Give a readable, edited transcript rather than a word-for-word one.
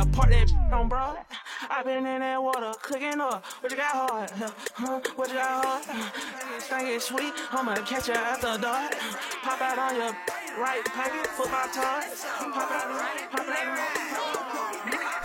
Yeah, park that on broad. I been in that water, cooking up. What you got hard? What you got hard? Think it's sweet. I'ma catch you after dark. Pop out on your right pocket, football toys. Pop out.